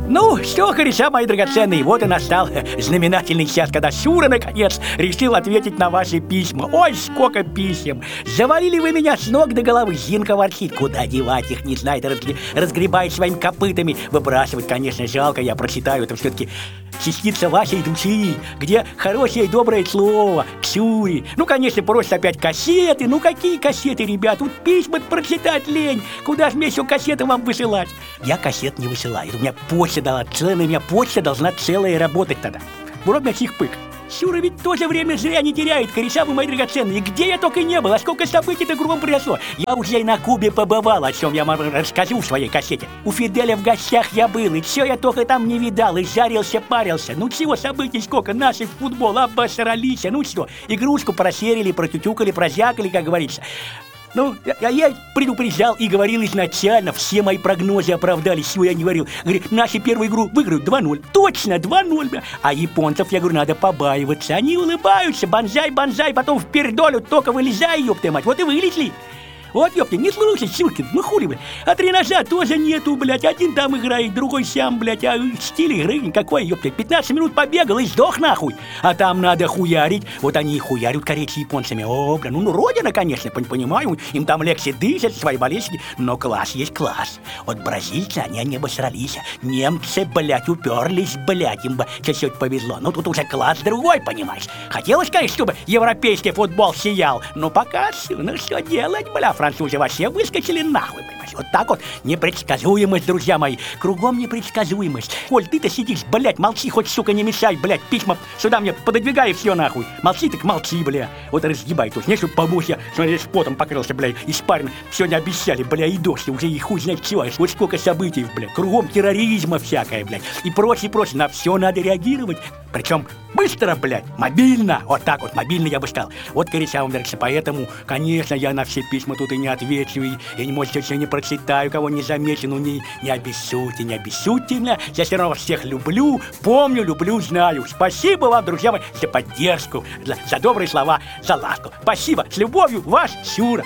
Ну, что, кореша мои драгоценные, вот и настал знаменательный час, когда Шура, наконец, решил ответить на ваши письма. Ой, сколько писем! Завалили вы меня с ног до головы. Зинка ворчит, куда девать их, не знает, разгребает своими копытами. Выбрасывать, конечно, жалко, я прочитаю, это все-таки частица вашей души, где хорошее и доброе слово к Шуре. Ну, конечно, просто опять кассеты. Ну, какие кассеты, ребят? Тут письма прочитать лень. Куда же мне еще кассеты вам высылать? Я кассет не высылаю. У меня почта дала целая, у меня почта должна целая работать тогда. Вроде чих-пык. Шура ведь тоже время зря не теряет, кореша вы мои драгоценные. Где я только не был, а сколько событий-то кругом произошло. Я уже и на Кубе побывал, о чем я вам расскажу в своей кассете. У Фиделя в гостях я был, и все я только там не видал, и жарился, парился. Ну чего событий сколько, наши в футбол обосрались, ну что, игрушку просерили, протютюкали, прозякали, как говорится. Ну, я предупреждал и говорил изначально, все мои прогнозы оправдались, что я не говорил. Говорит, наши первую игру выиграют 2-0. Точно, 2-0, а японцев, я говорю, надо побаиваться. Они улыбаются, банзай, потом в пердолю только вылезай, ёпта мать, вот и вылезли. Вот, ёпта, не слушай, Щуркин, ну хули вы. А тренажа тоже нету, блядь, один там играет, другой сям, блядь, а стиль игры никакой, ёпта. 15 минут побегал и сдох нахуй. А там надо хуярить, вот они и хуярят, корейцы японцами. О, бля, ну родина, конечно, понимаю, им там легче дышат, свои болезни, но класс есть класс. Вот бразильцы, они не обосрались, немцы, блядь, уперлись, блядь, им бы чуть-чуть повезло. Ну тут уже класс другой, понимаешь. Хотелось, конечно, чтобы европейский футбол сиял, но пока, ну что делать, бля. Французы вообще выскочили нахуй, понимаешь? Вот так вот непредсказуемость, друзья мои. Кругом непредсказуемость. Коль, ты-то сидишь, блядь, молчи, хоть, сука, не мешай, блядь, письма сюда мне пододвигай и все нахуй. Молчи, так молчи, бля. Вот разъебай тут. Не, чтобы помочь, я, смотри, с потом покрылся, бля, испарен. Сегодня обещали, бля, и дождь, уже и хуй знает чего. Вот сколько событий, бля. Кругом терроризма всякое, блядь. И прочее. На все надо реагировать. Причем быстро, блядь, мобильно. Вот так вот, мобильно я бы сказал. Вот, кореша вам, дорогие, поэтому, конечно, я на все письма тут и не отвечу, и не можете, все не прочитаю, кого не замечу, ну не обессудьте меня. Я все равно всех люблю, помню, люблю, знаю. Спасибо вам, друзья мои, за поддержку, за добрые слова, за ласку. Спасибо, с любовью, ваш Шура.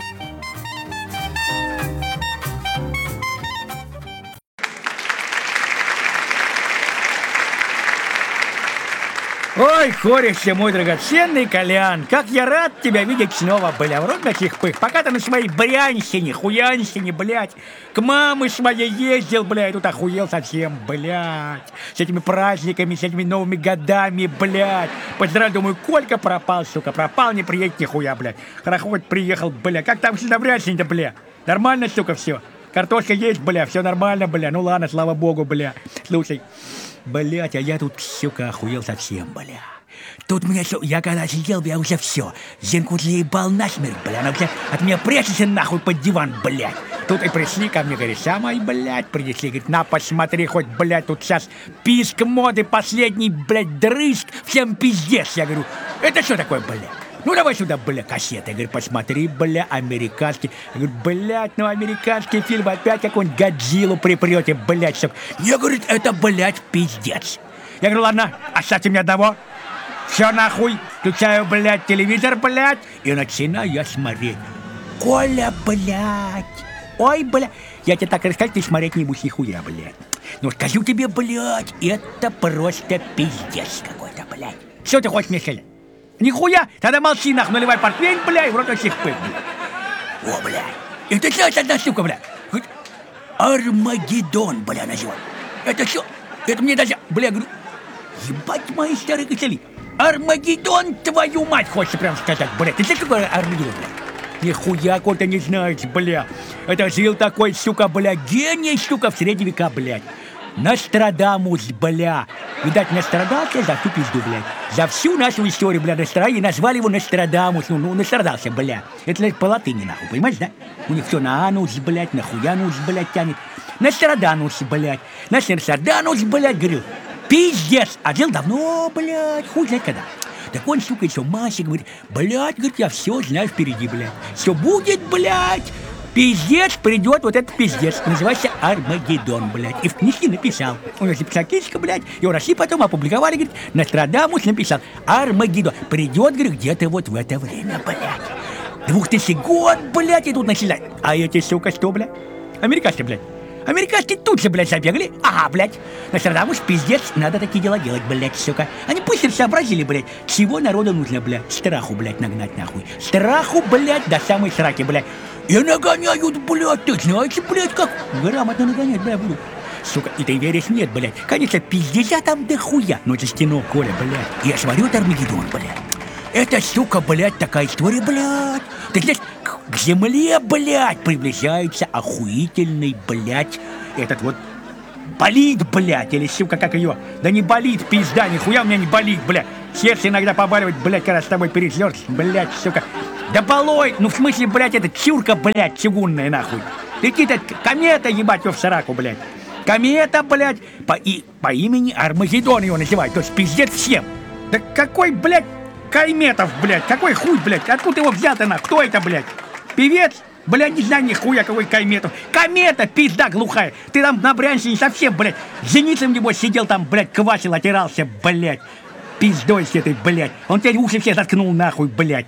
Ой, кореш мой драгоценный Колян, как я рад тебя видеть снова, бля, в рот на чих-пых. Пока ты на своей брянщине, хуянщине, блядь, к маме своей ездил, блядь, тут охуел совсем, блядь, с этими праздниками, с этими новыми годами, блядь. Поздравляю, думаю, Колька пропал, сука, пропал, не приедет нихуя, блядь. Хорошо, хоть приехал, бля, как там все на брянщине-то, бля? Нормально, сука, все? Картошка есть, бля, все нормально, бля, ну ладно, слава богу, бля. Слушай, блять, а я тут, сука, охуел совсем, бля. Тут мне все, я когда сидел, я уже все. Зинку заебал насмерть, бля, она уже от меня прячется нахуй под диван, блядь. Тут и пришли ко мне, говорит, самой, блядь, принесли, говорит, на, посмотри, хоть, блядь, тут сейчас писк моды, последний, блядь, дрыщ, всем пиздец. Я говорю, это что такое, блядь? Ну, давай сюда, бля, кассеты. Я говорю, посмотри, бля, американский. Я говорю, блядь, ну, американский фильм, опять какую-нибудь Годзиллу припрете, блядь, чтоб... Я, говорит, это, блядь, пиздец. Я говорю, ладно, оставьте мне одного. Все нахуй. Включаю, блядь, телевизор, блядь, и начинаю я смотреть. Коля, блядь. Ой, блядь. Я тебе так расскажу, ты смотреть не будешь нихуя, блядь. Ну, скажу тебе, блядь, это просто пиздец какой-то, блядь. Что ты хочешь мне сказать? Нихуя, тогда молчи, нахуй, наливай портвейн, бля, и в рот всех пыль, бля. О, бля, это что это одна штука, бля? Армагеддон, бля, называют. Это что? Это мне даже, бля, говорю, ебать мои старые костыли. Армагеддон, твою мать, хочется прям сказать, бля. Ты знаешь, какой Армагеддон, бля? Нихуя, коль ты не знаешь, бля. Это жил такой, сука, бля, гений, сука, в средние века, блядь. Нострадамус, бля. Видать, настрадался за всю пизду, блядь. За всю нашу историю, бля, настроили, назвали его Нострадамус. Ну, настрадался, бля. Это по латыни, нахуй, понимаешь, да? У них все на анус, блядь, на хуянус, блядь, тянет. Ностраданус, блядь. Ностраданус, блядь, говорил. Пиздец. А жил давно, блядь, хуй знает когда. Так он, сука, еще Масе говорит, блядь, говорит, я все знаю впереди, блядь. Все будет, блядь. Пиздец, придет вот этот пиздец. Называется Армагеддон, блядь. И в книжке написал. Он написал книжка, блядь. И в России потом опубликовали, говорит, Нострадамус написал Армагеддон. Придет, говорит, где-то вот в это время, блядь. 2000 год, блядь, и тут начинает. А эти, сука, что, блядь? Американцы, блядь. Американцы тут же, блядь, забегали. Ага, блядь. Нострадамус, пиздец, надо такие дела делать, блядь, сука. Они быстро сообразили, блядь, чего народу нужно, блядь. Страху, блядь, нагнать, нахуй. Страху, блядь, до самой сраки, блядь. И нагоняют, блядь, ты знаете, блядь, как грамотно нагонять, блядь, буду. Сука, и ты веришь? Нет, блядь. Конечно, пиздеця там дохуя. Но это стено, Коля, блядь. Я смотрю, это Армагеддон, блядь. Это, сука, блядь, такая история, блядь. Ты знаешь, к земле, блядь, приближается охуительный, блядь, этот вот болит, блядь, или, сука, как ее? Да не болит, пизда, нихуя у меня не болит, блядь. Сердце иногда побаливает, блядь, когда с тобой переслёшь, блядь, сука. Да болой, ну в смысле, блядь, это чурка, блядь, чугунная, нахуй. Летит комета, ебать, в сраку, блядь. Комета, блядь, по имени Армагеддон его называют, то есть пиздец всем. Да какой, блядь, Кайметов, блядь, какой хуй, блядь, откуда его взято, нахуй, кто это, блядь? Певец? Блядь, не знаю нихуя, какой Кайметов. Комета, пизда глухая. Ты там на Брянщине совсем, блядь, зеницем, небось, сидел там, блядь, квасил, отирался, блядь. Пиздой с этой, блядь. Он тебе уши все заткнул, нахуй, блядь.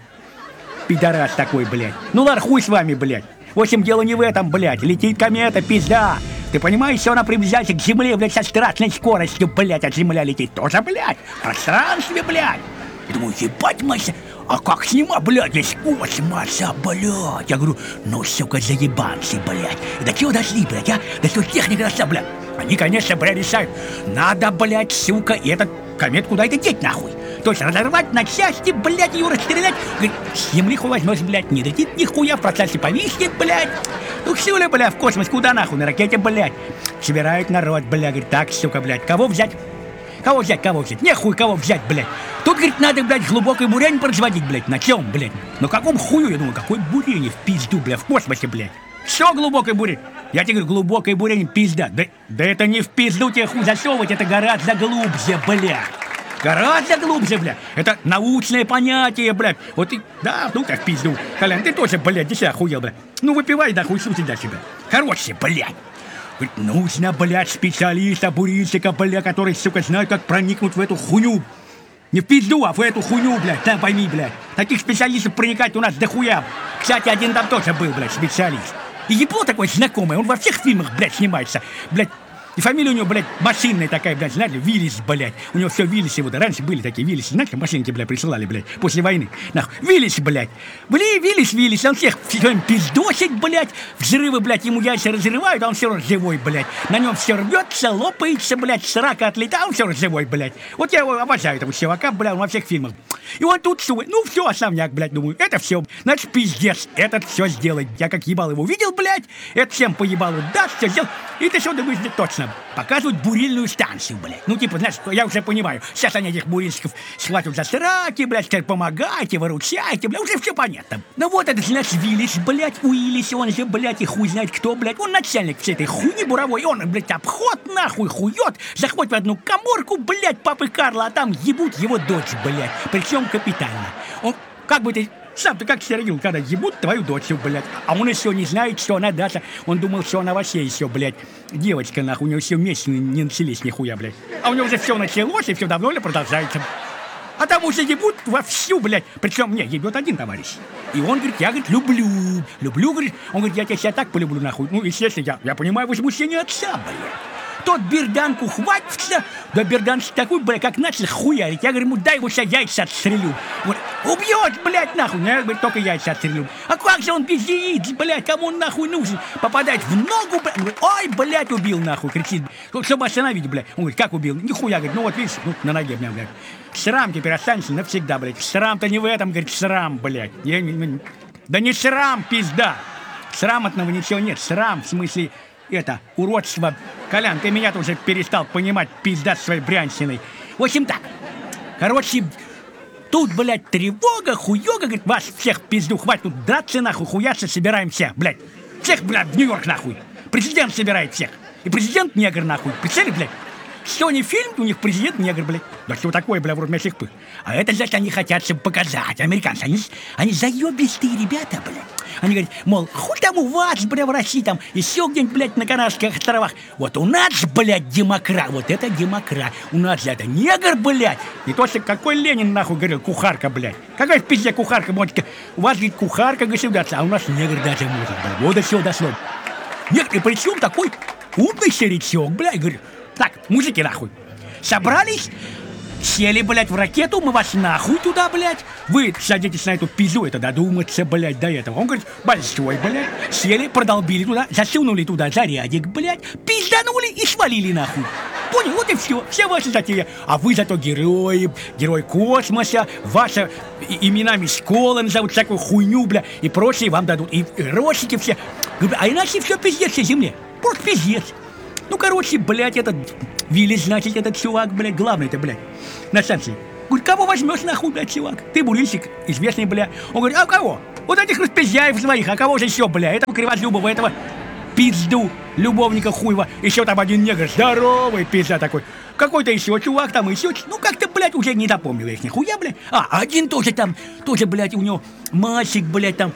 Пидорас такой, блядь. Ну ладно, хуй с вами, блядь. В общем, дело не в этом, блядь. Летит комета, пизда. Ты понимаешь, что она приближается к земле, блядь, со страшной скоростью, блядь, от земля летит. Тоже, блядь, в пространстве, блядь. Я думаю, ебать, Мася, а как снимать, блядь, здесь космоса, блядь. Я говорю, ну, сука, заебанцы, блядь. И до чего дошли, блядь, а? До чего техника дошла, блядь? Они, конечно, блядь, решают. Надо, блядь, сука, и этот комет куда-то деть, нахуй. То есть разорвать на части, блядь, ее расстрелять. Говорит, с земли хуй возьмешь, блядь, не летит нихуя, в процессе повиснет, блядь. Ну, все ли, блядь, в космос, куда нахуй, на ракете, блядь. Собирают народ, блядь, говорит, так, сука, блядь, кого взять? Кого взять, кого взять? Нехуй кого взять, блядь. Тут, говорит, надо, блядь, глубокое бурение производить, блядь. На чем, блядь? На каком хую? Я думаю, какое бурение в пизду, блядь, в космосе, блядь. Что глубокое бурение? Я тебе говорю, глубокое бурение, пизда. Да это не в пизду тебе хуй засовывать, это гораздо глубже, блядь. Гораздо глубже, блядь. Это научное понятие, блядь. Вот и, да, ну-ка в пизду. Колян, ты тоже, блядь, ты себя охуел, блядь. Ну выпивай, да хуй сути до себя. Короче, блядь. Говорит, нужно, блядь, специалиста, бурильщика, блядь, который, сука, знает, как проникнуть в эту хуйню. Не в пизду, а в эту хуйню, блядь, там пойми, блядь. Таких специалистов проникать у нас дохуя. Кстати, один там тоже был, блядь, специалист. И ебло такой знакомый, он во всех фильмах, блядь, снимается. Блядь, и фамилия у него, блядь, машинная такая, блядь, знаете, Виллис, блядь. У него все Виллисы, вот раньше были такие Виллисы, знаете, машинки, блядь, присылали, блядь, после войны. Нахуй, Виллис, блядь. Блин, Виллис, он всех пиздосит, блядь. Взрывы, блядь, ему яйца разрывают, а он все равно живой, блядь. На нем все рвется, лопается, блядь, срака отлетает, а он все равно живой, блядь. Вот я его обожаю, этого чувака, блядь, он во всех фильмах. И он тут, ну все, основняк, блядь, думаю, это все, значит, пиздец, этот все сделает. Я как ебал его видел, блядь, это всем поебал, даст, все сделал. И ты что думаешь, точно, показывают бурильную станцию, блядь. Ну, типа, знаешь, я уже понимаю, сейчас они этих бурильщиков схватят за сраки, блядь, сказать, помогайте, выручайте, блядь, уже все понятно. Ну вот этот, значит, Виллис, блядь, Уиллис, он же, блядь, и хуй знает кто, блядь, он начальник всей этой хуйни буровой, он, блядь, обход нахуй хует, заходит в одну каморку, блядь, папы Карла, а там ебут его дочь, блядь, причем капитально. Он, как бы ты... Сам-то как Сергей, когда ебут твою дочь, блядь. А он еще не знает, что она Даша. Он думал, что она вообще еще, блядь, девочка, нахуй. У него все вместе не начались нихуя, блядь. А у него уже все началось, и все давно продолжается. А там уже ебут вовсю, блядь. Причем, не, ебет один товарищ. И он говорит, я, говорит, люблю, говорит. Он говорит, я тебя себя так полюблю, нахуй. Ну, естественно, я понимаю возмущение отца, блядь. Тот берданку хватится, да берданчик такой, блядь, как начал хуярить. Я говорю ему, дай ему сейчас яйца отстрелю. Вот, убьет, блядь, нахуй. Я говорю, только яйца отстрелю. А как же он без яиц, блядь, кому он нахуй нужен? Попадает в ногу, блядь. Он говорит, ой, блядь, убил, нахуй, кричит. Чтобы остановить, блядь. Он говорит, как убил? Нихуя, говорит, ну вот видишь, ну, на ноге у меня, блядь. Шрам теперь останется навсегда, блядь. Шрам-то не в этом, говорит, шрам, блядь. Да не шрам, пизда. Шрам от него ничего нет. Шрам, в смысле... Это, уродство. Колян, ты меня-то уже перестал понимать, пизда с своей брянщиной. В общем так. Короче, тут, блядь, тревога, хуёга, говорит, вас всех пизду хватит, тут драться нахуй, хуяться, собираемся, блядь. Всех, блядь, в Нью-Йорк нахуй. Президент собирает всех. И президент негр нахуй. Представляете, блядь? Что не фильм, у них президент негр, блядь. Да что такое, блядь, вроде мясных пых. А это, значит, они хотят, чтобы показать. Американцы, они заебистые ребята, блядь. Они говорят, мол, хуй там у вас, блядь, в России, там, еще где-нибудь, блядь, на Канарских островах. Вот у нас, блядь, демократ, вот это демократ. У нас это негр, блядь. Не то, что какой Ленин, нахуй, говорил, кухарка, блядь. Какая в пизде кухарка, может, у вас, говорит, кухарка государства, а у нас негр даже может, блядь. Вот до чего дошло. Нет, и причем такой Умный старичок, блядь, говорю. Так, мужики, нахуй. Собрались, сели, блядь, в ракету, мы вас нахуй туда, блядь. Вы садитесь на эту пизду, это додуматься, блядь, до этого. Он говорит, большой, блядь. Сели, продолбили туда, засунули туда зарядик, блядь, пизданули и свалили нахуй. Понял? Вот и все. Вся ваша затея. А вы зато герои, герой космоса, ваши именами школы назовут всякую хуйню, бля, и прочее вам дадут. И росики все. А иначе все пиздец всей земле. Просто пиздец. Ну, короче, блядь, этот Виллис, значит, этот чувак, блядь, главный-то, блядь, на станции. Говорит, кого возьмешь нахуй, блядь, чувак? Ты бурильщик, известный, блядь. Он говорит, а кого? Вот этих распиздяев своих, а кого же еще, бля? Этого Кривозубова, этого пизду, любовника хуева. Еще там один негр, здоровый пизда такой. Какой-то еще чувак там, еще, ну как-то, блядь, уже не запомнил их нихуя, блядь. А, один тоже там, тоже, блядь, у него мальчик, блядь, там,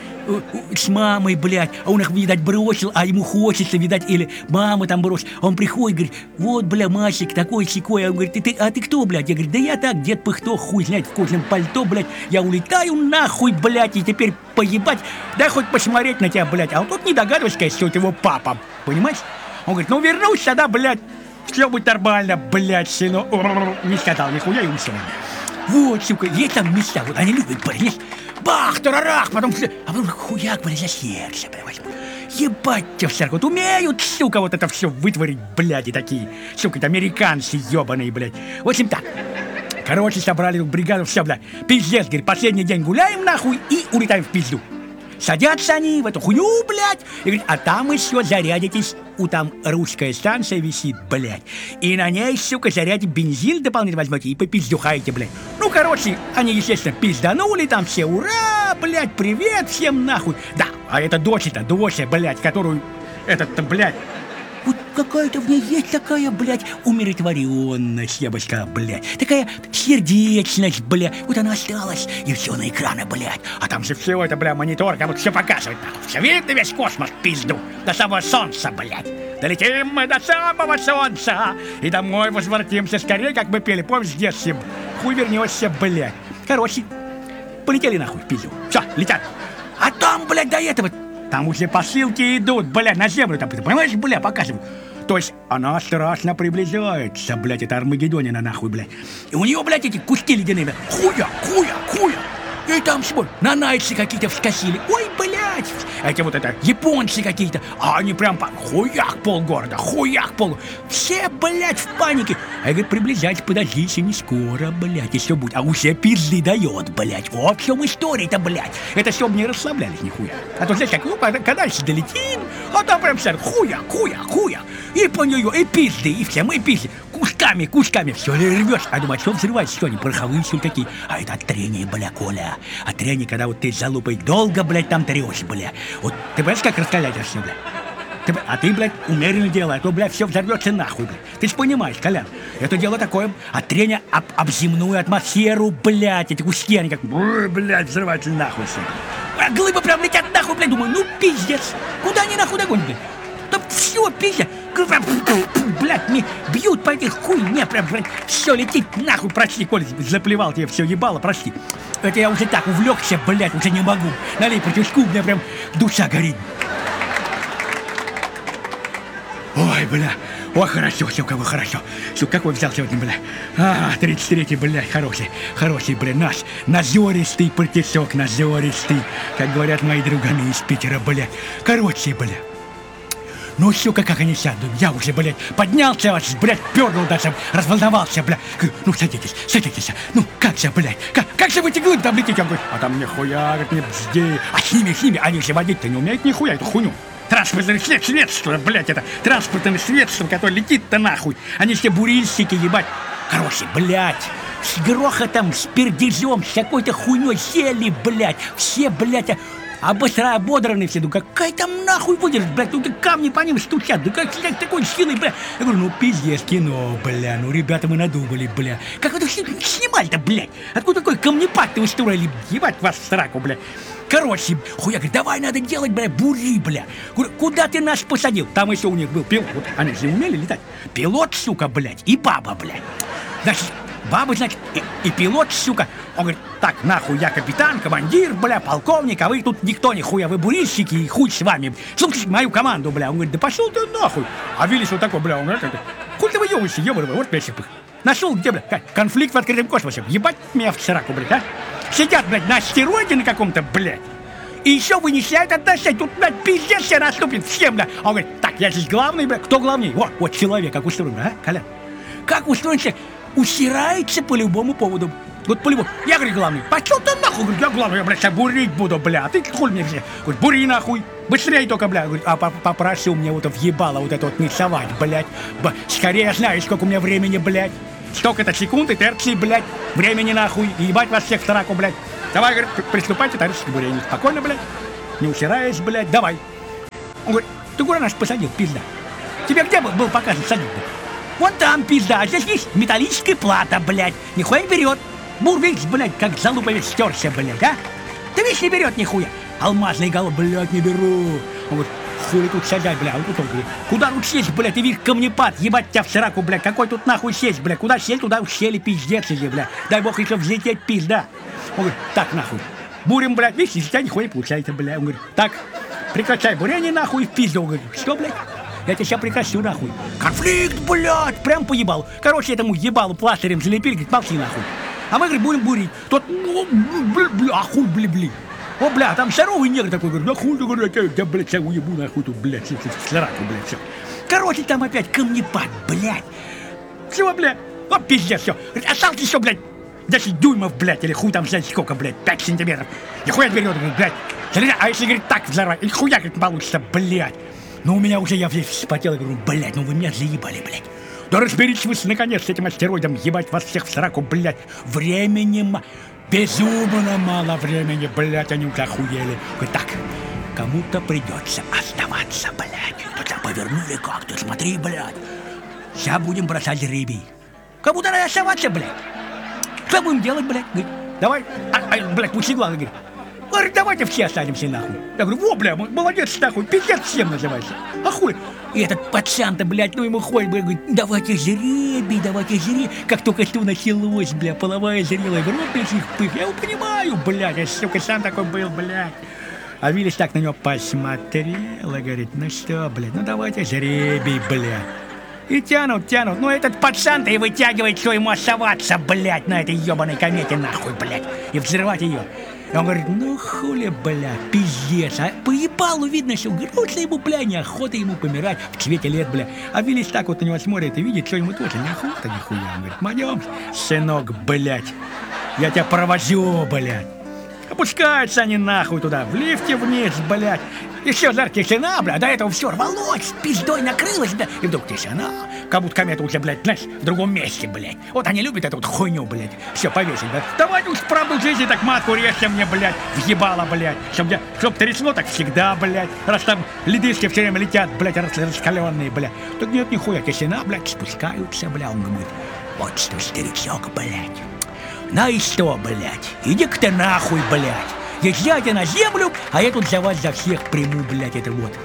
с мамой, блядь. А он их, видать, бросил, а ему хочется, видать, или мама там бросила. А он приходит, говорит, вот, бля, мальчик такой-сякой. А он говорит, а ты кто, блядь? Я говорю, да я так, дед Пыхто, хуй знает, в кожаном пальто, блядь. Я улетаю нахуй, блядь, и теперь поебать. Дай хоть посмотреть на тебя, блядь. А он тут не догадывается, конечно, что это его папа, понимаешь? Он говорит, ну вернусь тогда, блядь. Все будет нормально, блядь, сынок. Не сказал нихуя и ушел. Вот, сука, есть там места, вот они любят, блядь. Бах, тарарах, потом все. А потом хуяк, блядь, за сердце, блядь. Ебать тебя в вот умеют, сука, вот это все вытворить, блядь, и такие. Сука, это американцы ебаные, блядь. В общем так. Короче, собрали бригаду, все, блядь. Пиздец, говорит, последний день гуляем нахуй и улетаем в пизду. Садятся они в эту хуйню, блядь, и говорит, а там еще зарядитесь, у там русская станция висит, блядь, и на ней, сука, зарядите бензин дополнительно возьмете и попиздюхаете, блядь. Ну, короче, они, естественно, пизданули, там все, ура, блядь, привет всем нахуй. Да, а это дочь-то, блядь, которую, этот-то, блядь, вот какая-то в ней есть такая, блядь, умиротворенность, я бы сказал, блядь. Такая сердечность, блядь. Вот она осталась, и все на экраны, блядь. А там же все это, блядь, монитор, как будто все показывает, нахуй. Все видно весь космос, пизду. До самого солнца, блядь. Долетим мы до самого солнца. И домой возвратимся скорее, как мы пели, помнишь, с детством. Хуй вернешься, блядь. Короче, полетели нахуй, пизду. Все, летят. А там, блядь, до этого... Там уже посылки идут, бля, на землю там, понимаешь, бля, показывают. То есть она страшно приближается, блядь, это Армагеддонина нахуй, блядь. И у нее, блядь, эти куски ледяные, блядь, хуя. И там свой, нанайцы какие-то вскосили. Ой, блядь, эти вот это, японцы какие-то. А они прям хуяк полгорода, Все, блядь, в панике. А я говорю, приближайтесь, подождите, не скоро, блядь, и все будет. А уже пизды дает, блядь. Вот в чем история-то, блядь. Это чтобы не расслаблялись нихуя. А то, знаешь, как, ну, когда долетим, а там прям все, хуя. И по нее, и пизды, и все, мы пизды. Кусками, все рвешь. А думаю, что взрывается, что они, пороховые, что ли, какие? А это от трения, бля, Коля. От трения, когда вот ты с залупой долго, блядь, там трешь, бля. Вот ты понимаешь, как раскалять все, бля? А ты, блядь, умеренно делай, а то, блядь, все взорвется нахуй, блядь. Ты ж понимаешь, Колян, это дело такое, от трения об земную атмосферу, блядь, эти куски, они как, блядь, взрываются нахуй все. А глыбы прям летят нахуй, блядь, думаю, ну пиздец, куда они нахуй догонят, блядь? Там все, пиздец. Блядь, мне бьют по этих хуйне, прям, блядь, все летит нахуй, прости, Коля, заплевал тебе все ебало, прости. Это я уже так увлекся, блядь, уже не могу. Налей по тюшку, у меня прям душа горит. Ой, бля, ой, хорошо, все, кого хорошо. Все, какой взял сегодня, бля? 33-й, блядь, хороший, бля, наш назористый партисок, назористый, как говорят мои друганы из Питера, бля. Короче, бля. Ну, сука, как они сядут, я уже, блядь, поднялся, блядь, пернул даже, разволновался, блядь. Ну, садитесь, ну, как же, блядь, как же вы эти глыбы там летите? Он говорит, а там нихуя, говорит, не бзди. А с ними, они же водить-то не умеют нихуя, эту хуйню. Транспортное средство, блядь, это транспортное средство, которое летит-то нахуй. Они все бурильщики, ебать. Короче, блядь, с грохотом, с пердежом, с какой-то хуйней сели, блядь, все, блядь, ободраны все, ну какая там нахуй выдержит, блядь, ну камни по ним стучат, да как с такой силой, блядь. Я говорю, ну пиздец, кино, бля, ну ребята мы надумали, бля. Как вы это снимали-то, блядь? Откуда такой камнепад-то устроили, ебать вас в сраку, бля. Короче, хуя, говорит, давай надо делать, бля, бури, бля. Говорю, куда ты нас посадил? Там еще у них был пилот, вот, они же умели летать. Пилот, сука, блядь, и баба, блядь. Значит, баба, значит, и пилот, сука. Он говорит, так, нахуй, я капитан, командир, бля, полковник, а вы тут никто нихуя, вы бурильщики, и хуй с вами. Слушайте мою команду, бля. Он говорит, да пошел ты нахуй. А Виллис вот такой, бля, он говорит, хуй ты выебываешься, ебаный, вот пять сипых. Нашел где, бля, конфликт в открытом космосе. Ебать меня в сраку, блядь, а? Сидят, блядь, на астероиде на каком-то, блядь. И еще вынесяют отношения. Тут, блядь, пиздец все наступит всем, бля. Он говорит, так, я здесь главный, бля. Кто главней? Вот человек, как устроен, а, Коля? Как устроен человек? Усирается по любому поводу. Вот по любому. Я, говорю, главный. Пошел ты нахуй. Говорю, я главный, я, блядь, сейчас бурить буду, бля. Ты хуй мне все. Говорит, бури нахуй. Быстрее только, бля. Говорит, а попросил мне вот въебало вот это вот не совать, блядь. Скорее знаешь, сколько у меня времени, блядь. Столько-то секунд и терции, блядь. Времени нахуй. И ебать вас всех в сраку, блядь. Давай, говорит, приступайте, товарищ к бурению. Спокойно, блядь. Не усираясь, блядь. Давай. Он говорит, ты куда нас посадил, пизда? Тебе где был показан садить, блядь? Вон там, пизда, а здесь есть металлическая плата, блядь. Нихуя не берет. Бур, видишь, блядь, как залуповец стерся, блядь, а? Да видишь, не берет нихуя. Алмазный голов, блядь, не беру. Он говорит, хули тут сядать, блядь. Он тут говорит, куда тут сесть, блядь, ты видишь камнепад, ебать тебя в сраку, блядь. Какой тут нахуй сесть, блядь? Куда сесть, туда сели, пиздец, иди, блядь. Дай бог еще взлететь, пизда. Он говорит, так, нахуй. Бурим, блядь, видишь, из тебя нихуя не получается, блядь. Он говорит, так, прекращай бурение, нахуй, в пизду. Он говорит, что, блядь? Я тебя сейчас прекращу, нахуй. Конфликт, блядь, прям поебал. Короче, этому ебалу пластырем залепили, говорит, молчи, нахуй. А мы, говорит, будем бурить. Тот, а хуй, бли-бли. О, бля, там здоровый негр такой, говорит, да хуй, говорит, я, блядь, тебя уебу, нахуй, тут, блядь, сраку, блядь, все. Короче, там опять камнепад, блядь. Все, блядь, о, пиздец, все. Осталось еще, блядь, 10 дюймов, блядь, или хуй там, знаете, сколько, блядь, 5 сантиметров. Нихуя берет, говорит, блядь. А если, говорит, так взорвать, или хуя, говорит, получится, блядь. Ну, у меня уже, я весь вспотел, и говорю, блядь, ну вы меня заебали, блядь. Да разберитесь вы, наконец, с этим астероидом, ебать вас всех в сраку, блядь. Времени безумно мало времени, блядь, они уже охуели. Говорит, так, кому-то придется оставаться, блядь. Тут повернули как-то, смотри, блядь. Сейчас будем бросать жребий. Кому-то надо оставаться, блядь. Что будем делать, блядь? Говорит, давай, блядь, пусть главный, говорит. Говорит, давайте все останемся, нахуй. Я говорю, во, бля, молодец, нахуй, пиздец всем называется. А хуй? И этот пацан-то, блядь, ну ему ходит, блядь, говорит, давайте жребий, давайте жребий. Как только что началось, бля, половая зрелая в рот этих пых. Я его понимаю, блядь, я, сука, сам такой был, блядь. А Виллис так на него посмотрел и говорит, ну что, блядь, ну давайте жребий, блядь. И тянут, ну этот пацан-то и вытягивает, что ему оставаться, блядь, на этой ебаной комете, нахуй, блядь, и взрывать ее. И он говорит, ну хули, бля, пиздец, а по ебалу видно, что грустно ему, бля, неохота ему помирать в цвете лет, бля. А Виллис так вот на него смотрит и видит, что ему тоже неохота нихуя. Он говорит, пойдем, сынок, блядь, я тебя провожу, блядь. Опускаются они нахуй туда, в лифте вниз, блядь. И все, жарко, тишина, блядь, до этого все рвалось, пиздой накрылось, да. И вдруг тишина, как будто комета уже, блядь, знаешь, в другом месте, блядь. Вот они любят эту вот хуйню, блядь, все повесить, да. Давайте уж правду жизни так матку режьте мне, блядь, въебало, блядь. Чтоб трясло так всегда, блядь. Раз там ледышки все время летят, блядь, раскаленные, блядь. Так нет, нихуя, тишина, блядь, спускаются, блядь. Он говорит, вот что, старичок, блядь. Ну и что, блядь, иди-ка ты нахуй, блядь. Езжайте на землю, а я тут за вас за всех приму, блядь, это вот.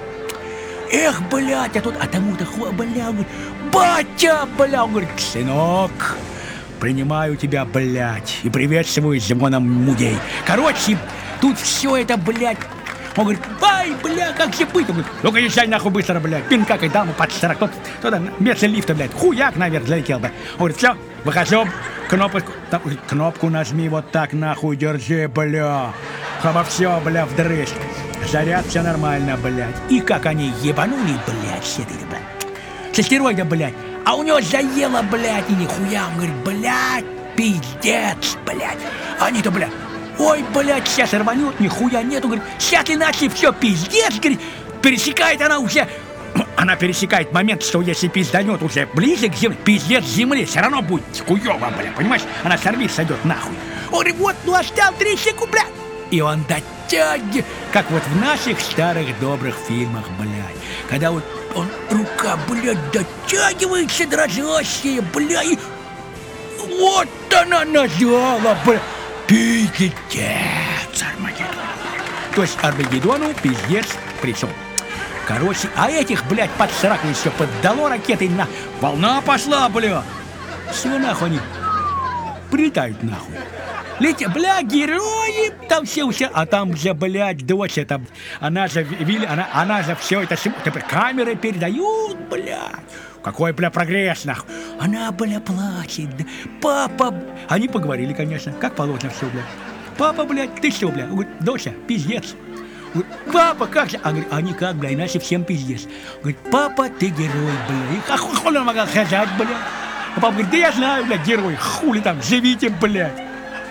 Эх, блядь, а тому-то хуй, блядь, говорит, батя, блядь, он говорит, сынок, принимаю тебя, блядь, и приветствую с звоном мудей. Короче, тут все это, блядь. Он говорит, ай, бля, как же быть? Он говорит, ну-ка езжай нахуй быстро, блядь, пинка и даму под 40, туда, вместо лифта, блядь, хуяк наверх залетел, блядь. Он говорит, все, выхожу, кнопку нажми вот так, нахуй, держи, бля. Хоба все, бля, вдрызг. Заряд, все нормально, блядь. И как они ебанули, блядь, все эти, блядь. С астероида, блядь. А у него заело, блядь, и нихуя. Он говорит, блядь, пиздец, блядь. Они-то, блядь, ой, блядь, сейчас рванет, нихуя нету. Говорит, сейчас иначе все, пиздец, говорит. Пересекает она уже. Она пересекает момент, что если пизданет уже ближе к земле, пиздец земли, все равно будет хуёво, блядь, понимаешь? Она сервис сойдет нахуй. Он говорит, вот, ну осталось 3 секунды, блядь. И он дотягивает, как вот в наших старых добрых фильмах, блядь. Когда вот он, рука, блядь, дотягивается, дрожащая, блядь, и вот она нажала, блядь. Пиздец, Армагеддон. То есть Армагеддону пиздец пришел. Короче, а этих, блядь, под сраку еще поддало ракетой на... Волна пошла, блядь. Все нахуй они прилетают нахуй. Летя, бля, герои, там все, а там же, блядь, дочь, это, она же все это, камеры передают, блядь. Какой, бля, прогресс, нахуй. Она, бля, плачет. Папа, они поговорили, конечно, как положено все, бля. Папа, блядь, ты что, бля? Говорит, доча, пиздец. Говорит, папа, как же? А говорит, а никак, бля, иначе всем пиздец. Говорит, папа, ты герой, бля. И как хули он могла сказать, бля? А папа говорит, да я знаю, бля, герой, хули там, живите, блядь.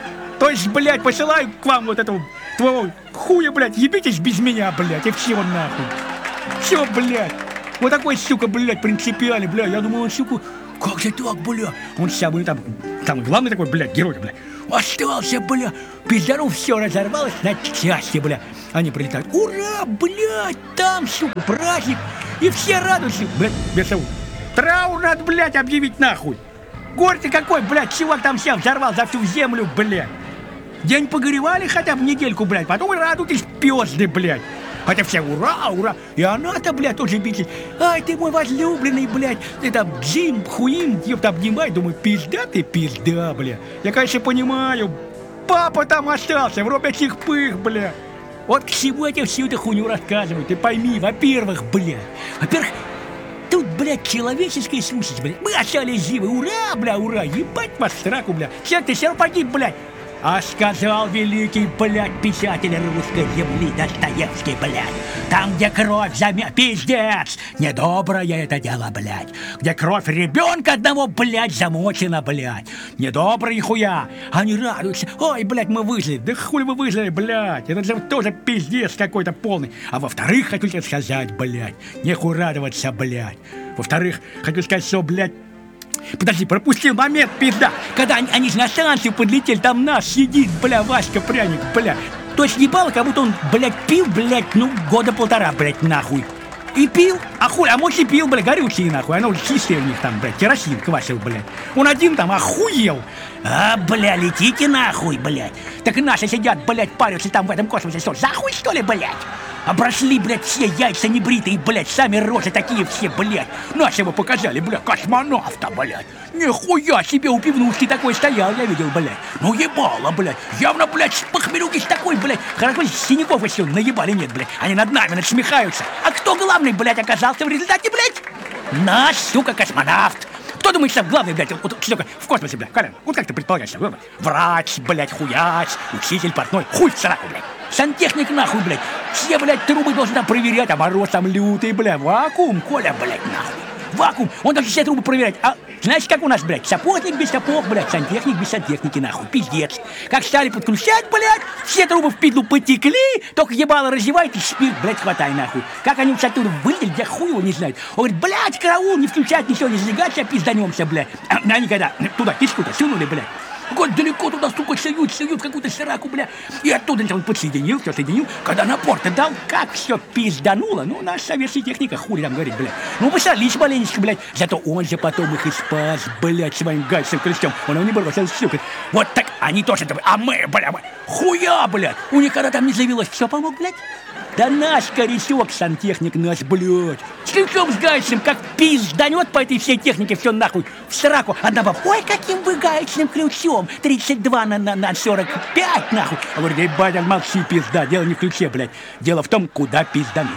То есть, блядь, посылаю к вам вот этого твоего хуя, блядь, ебитесь без меня, блядь, и все нахуй. Все, блядь. Вот такой, сука, блядь, принципиальный, блядь. Я думаю, он, сука, как же так, блядь? Он самый там главный такой, блядь, герой, блядь. Остался, бля, пиздару, все разорвалось на части, бля. Они прилетают, ура, блядь, там, сука, праздник. И все радуются, блядь, без того. Траур надо, блядь, объявить нахуй. Горе-то какой, блядь, чувак там всем взорвал за всю землю, блядь. День погоревали хотя бы недельку, блядь, потом и радуйтесь, пёзды, блядь. Хотя все ура, ура. И она-то, блядь, тоже бесит. Ай, ты мой возлюбленный, блядь. Ты там Джим, хуим, ёпта, обнимай. Думаю, пизда ты, пизда, блядь. Я, конечно, понимаю. Папа там остался, в робячих пых, блядь. Вот к чему я тебе всю эту хуйню рассказываю. Ты пойми, во-первых, блядь. Во-первых, тут, блядь, человеческая сущность, блядь. Мы остались живы, ура, бля, ура. Ебать вас в сраку, блядь. Человек, ты все равно погиб, блядь. А сказал великий, блядь, писатель русской земли Достоевский, блядь. Там, где кровь пиздец, недоброе это дело, блядь. Где кровь ребенка одного, блядь, замочена, блядь. Недобрые хуя. Они радуются. Ой, блядь, мы выжили. Да хули вы выжили, блядь. Это же тоже пиздец какой-то полный. А во-вторых, хочу тебе сказать, блядь, нехуй радоваться, блядь. Во-вторых, хочу сказать, что, блядь, подожди, пропустил момент, пизда. Когда они на станцию подлетели, там наш сидит, бля, Васька Пряник, бля. То есть ебало, как будто он, блядь, пил, блядь, ну, года полтора, блядь, нахуй. И пил, а хуй, а может и пил, блядь, горючий, нахуй. Оно чистое у них там, блядь, керосин квасил, блядь. Он один там охуел. А, бля, летите нахуй, блядь. Так и наши сидят, блядь, парятся там в этом космосе. Что, за хуй, что ли, блядь? Обросли, блядь, все яйца небритые, блядь, сами рожи такие все, блядь. Нашего показали, блядь, космонавта, блядь. Нихуя себе у пивнушки такой стоял, я видел, блядь. Ну ебало, блядь. Явно, блядь, с похмелюки такой, блядь. Хорошо, синяков еще наебали нет, блядь. Они над нами надсмехаются. А кто главный, блядь, оказался в результате, блядь? Наш, сука, космонавт. Кто думает, что главный, блядь, вот что такое в космосе, блядь, Колян? Вот как ты предполагаешь, врач, блядь, хуяч, учитель, портной, хуй в сраку, блядь. Сантехник нахуй, блядь. Все, блядь, трубы должны там проверять, а мороз там лютый, блядь. Вакуум, Коля, блядь, нахуй. Вакуум, он должен все трубы проверять. А знаешь, как у нас, блядь, сапожник без сапог, блядь, сантехник без сантехники, нахуй, пиздец. Как стали подключать, блядь, все трубы в пидлу потекли, только ебало разевает и спирт, блядь, хватай, нахуй. Как они оттуда вылезли, я хуй его не знает. Он говорит, блядь, караул, не включать, ничего, не зажигать, сейчас пизданемся, блядь. Они когда туда, кишку-то сунули, блядь. Вот далеко туда, сука, суют какую-то сраку, бля. И оттуда он подсоединил, все соединил. Когда напор-то дал, как все пиздануло. Ну, наша советская техника, хули там говорит, блядь. Ну, посолись маленечко, блядь. Зато он же потом их и спас, блядь, своим гальцем крестем. Он его не бросил, сука. Вот так, они тоже, а мы, бля, хуя, блядь. У них когда там не заявилось, все помог, блядь. Да наш корячок, сантехник наш, блядь. С ключом, с гайцем, как пизданет по этой всей технике, все нахуй в сраку. Одна баба, ой, каким вы гаечным ключом, 32 на 45, нахуй. А говорит, эй, батя, молчи, пизда, дело не в ключе, блядь. Дело в том, куда пиздануть.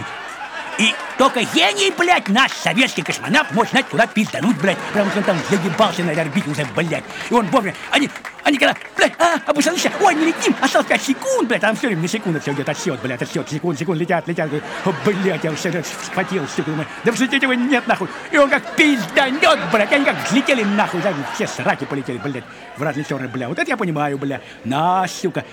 И только гений, блядь, наш советский космонавт может знать, куда пиздануть, блядь. Потому что он там заебался на этой орбите уже, блядь. И он вовремя, они когда, блядь, обусолись, ой, не летим, осталось 5 секунд, блядь, там все время на секунду все идет отсчет, блядь, отсчет, секунд, летят, говорит, о, блядь, я уже схватил, сука, думаю, да взлететь его нет, нахуй. И он как пизданет, блядь, они как взлетели, нахуй, да, все сраки полетели, блядь, в разные стороны, блядь. Вот это я понимаю, блядь, наш, сука,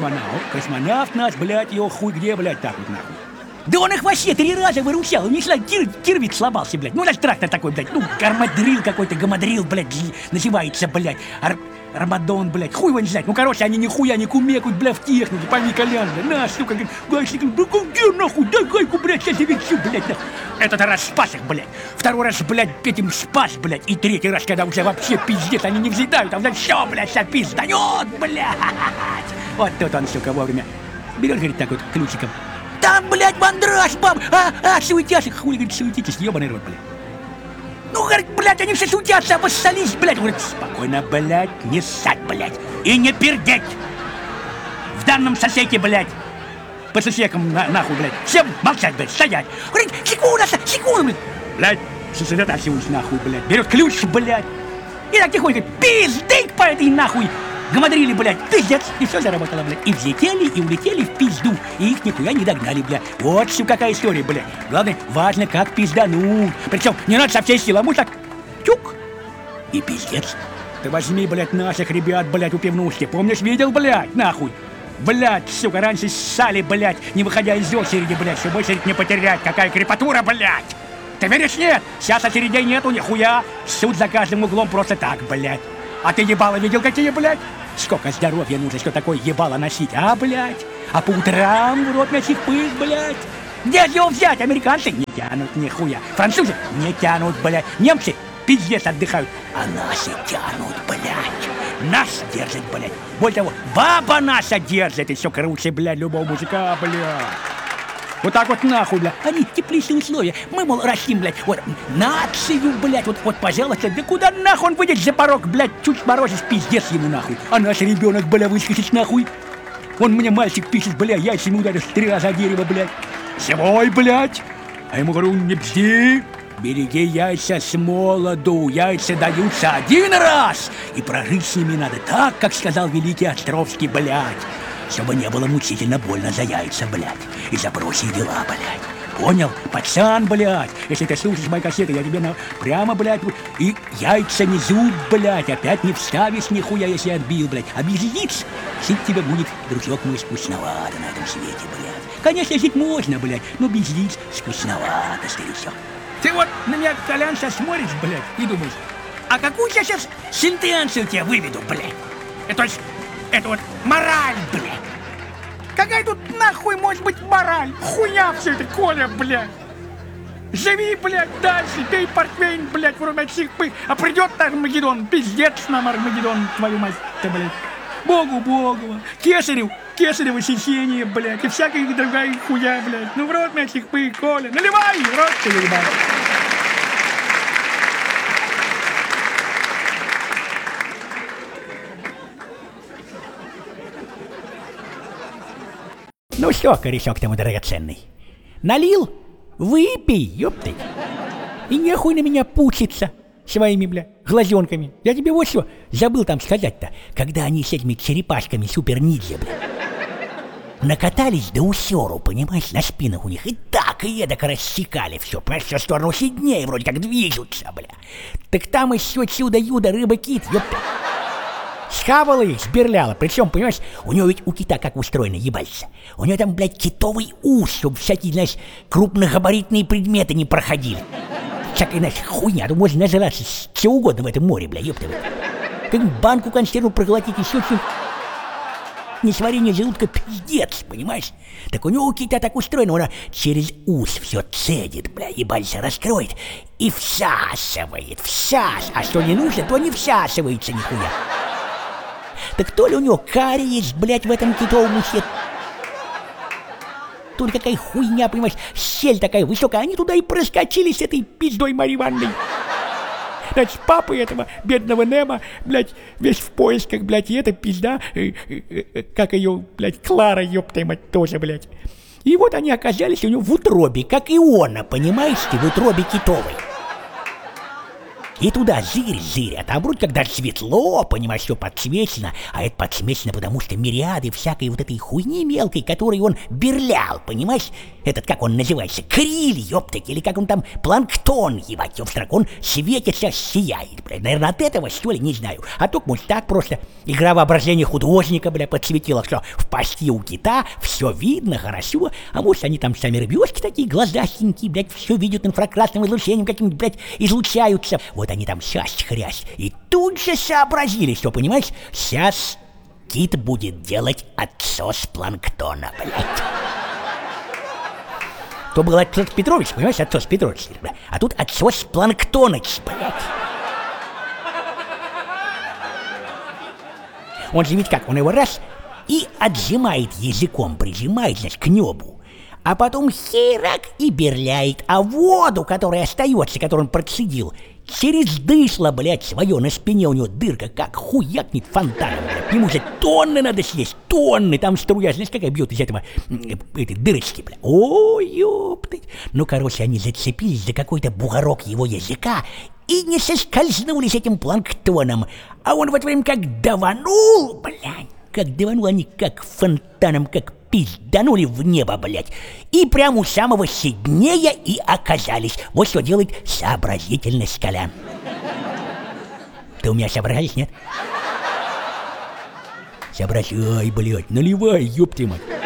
космонавт наш, блядь, его хуй где, блядь, так вот, нахуй. Да он их вообще 3 раза выручал, у них кирвик сломался, блядь. Ну, даже трактор такой, блядь, ну, гармадрил какой-то, гамадрил, блядь, называется, блядь. Армадон, блядь, хуй его не знает. Ну, короче, они нихуя не кумекают, блядь, в технике, пойми, Колян, блядь. На, сука, говорит, гайчник, да где, нахуй, дай гайку, блядь, сейчас завинчу, блядь, нахуй. Этот раз спас их, блядь. Второй раз, блядь, этим спас, блядь. И третий раз, когда уже вообще пиздец, они не взлетают, там, блядь, все, блядь, сейчас пизданет, блядь. Вот тут он, сука, вовремя берет, говорит, так вот, ключиком. Там, блядь, мандраж, баб! Суетясь, хули, говорит, суетитесь, ебаный рот, блядь. ну, говорит, блядь, они все шутятся, обоссались, блядь. Говорит, спокойно, блядь, не ссать, блядь, и не пердеть. В данном сосеке, блядь, по сосекам, нахуй, блядь, всем молчать, блядь, стоять. Говорит, секунду, блядь, сосредотачиваюсь, нахуй, блядь, берет ключ, блядь, и так тихонько, пиздык по этой, нахуй, гамадрили, блядь, пиздец, и все заработало, блядь. И взлетели, и улетели в пизду, и их нихуя не догнали, блядь. Вот все какая история, блядь. Главное, важно, как пиздануть. Причем не надо со всей силы, а может так, тюк, и пиздец. Ты возьми, блядь, наших ребят, блядь, у пивнушки. Помнишь, видел, блядь, нахуй? Блядь, сука, раньше ссали, блядь, не выходя из очереди, блядь, чтобы очередь не потерять. Какая крепатура, блядь. Ты веришь, нет? Сейчас очередей нету, нихуя. Суд за каждым углом просто так, блядь. А ты ебало видел какие, блядь? Сколько здоровья нужно, что такое ебало носить, а, блядь? А по утрам в рот мясих пыль, блядь. Где же его взять? Американцы не тянут нихуя. Французы не тянут, блядь. Немцы пиздец отдыхают. А наши тянут, блядь. Нас держит, блядь. Более того, баба наша держит. И все круче, блядь, любого мужика, блядь. Вот так вот нахуй, блядь. Они теплейшие условия. Мы, мол, растим, блядь, вот нацию, блядь, вот, пожалуйста, да куда нахуй он выйдет за порог, блядь, чуть морозишь, пиздец ему нахуй. А наш ребенок, бля, выскочит нахуй. Он мне мальчик пишет, бля, яйцами ударишь 3 раза о дерево, блядь. Свой, блядь. А ему говорю, не бзди. Береги яйца с молоду. Яйца даются 1 раз. И прожить с ними надо так, как сказал великий Островский, блядь. Чтобы не было мучительно больно за яйца, блядь. И за прочие дела, блядь. Понял? Пацан, блядь. Если ты слушаешь мои кассеты, я тебе прямо, блядь, и яйца не зуб, блядь. Опять не вставишь нихуя, если отбил, блядь. А без яиц жить тебе будет, дружок мой, скучновато на этом свете, блядь. Конечно, жить можно, блядь, но без яиц скучновато, старичок. Ты вот на меня, Колян, сейчас смотришь, блядь, и думаешь, а какую я сейчас сентенцию тебе выведу, блядь? Это вот мораль, блядь. Какая тут нахуй может быть мораль? Хуйня все это, Коля, блядь. Живи, блядь, дальше, пей портвейн, блядь, в румячих пых. А придет Армагеддон, пиздец нам Армагеддон, твою мать-то, блядь. Богу, кесарево сечение, блядь, и всякая другая хуя, блядь. Ну в рот мячих пых, Коля, наливай, в рот ты наливай. Ну все, корешок ты мой драгоценный. Налил? Выпей, ёпты. И нехуй на меня пучиться своими, бля, глазенками. Я тебе вот что забыл там сказать-то. Когда они с этими черепашками супер-ниндзя, бля, накатались до усеру, понимаешь, на спинах у них. И так, и эдак рассекали все. Понимаешь, все в сторону сиднее вроде как движутся, бля. Так там еще чудо-юдо, рыба-кит, ёпта. Схавала их, сберляла. Причем, понимаешь, у него ведь у кита как устроено, ебальца. У него там, блядь, китовый ус, чтобы всякие, знаешь, крупногабаритные предметы не проходили. Всякая, знаешь, хуйня. Тут можно нажраться чего угодно в этом море, бля, ёпта. Как банку консерву проглотить, еще что-нибудь. Несварение желудка пиздец, понимаешь? Так у него у кита так устроено, он через ус все цедит, бля, ебальца раскроет и всасывает. А что не нужно, то не всасывается нихуя. Так то ли у него кариес, блядь, в этом китовом усе, то ли какая хуйня, понимаешь, щель такая высокая, они туда и проскочили с этой пиздой Марьи Ивановной. Значит, папа этого бедного Немо, блядь, весь в поисках, блядь, и эта пизда, как ее, блядь, Клара, ёпта мать, тоже, блядь. И вот они оказались у него в утробе, как Иона, понимаешь ты, в утробе китовой. И туда зырь, а там вроде когда светло, понимаешь, все подсвечено, а это подсвечено, потому что мириады всякой вот этой хуйни мелкой, которой он берлял, понимаешь? Этот, как он называется, криль, ёптать, или как он там, планктон, ебать, ёпстрак, он светится, сияет, блядь. Наверное, от этого, что ли, не знаю. А только, может, так просто игра воображения художника, бля, подсветила, что в пасти у кита все видно, хорошо, а может, они там сами рыбешки такие, глазастенькие, блядь, все видят инфракрасным излучением каким-нибудь, блядь, излучаются. Вот они там сейчас хрясь. И тут же сообразили, что, понимаешь, сейчас кит будет делать отсос планктона, блядь. То был отсос Петрович, понимаешь, отсос Петрович, блядь. А тут отсос планктоныч, блядь. Он же ведь как, он его раз и отжимает языком, прижимает, значит, к небу. А потом херак и берляет, а воду, которая остается, которую он процедил, через дышло, блядь, свое, на спине у него дырка, как хуякнет фонтаном, блядь. Ему же тонны надо съесть, тонны, там струя, знаешь, какая бьет из этого, этой дырочки, блядь. Ой, ёптать. Ну, короче, они зацепились за какой-то бугорок его языка и не соскользнули с этим планктоном. А он в это время как даванул, блядь. Как даванул, они как фонтаном, как пизданули в небо, блядь. И прямо у самого Сиднея и оказались. Вот что делает сообразительность, Колян. Ты у меня сообразишь, нет? Соображай, блядь, наливай, ёпты мать.